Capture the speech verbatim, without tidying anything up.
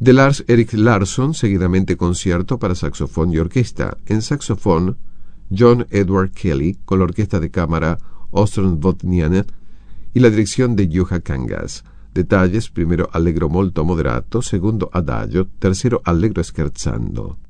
De Lars Erik Larsson, seguidamente concierto para saxofón y orquesta. En saxofón, John Edward Kelly, con la orquesta de cámara Ostrom Vodnianen y la dirección de Juha Kangas. Detalles: primero allegro molto moderato, segundo adagio, tercero allegro scherzando.